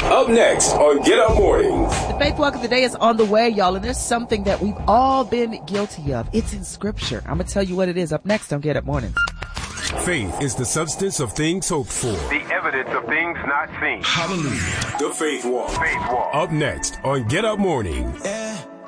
Up next on Get Up Mornings. The Faith Walk of the Day is on the way, y'all, and there's something that we've all been guilty of. It's in Scripture. I'm going to tell you what it is up next on Get Up Mornings. Faith is the substance of things hoped for. The evidence of things not seen. Hallelujah. The Faith Walk. Faith Walk. Up next on Get Up Mornings.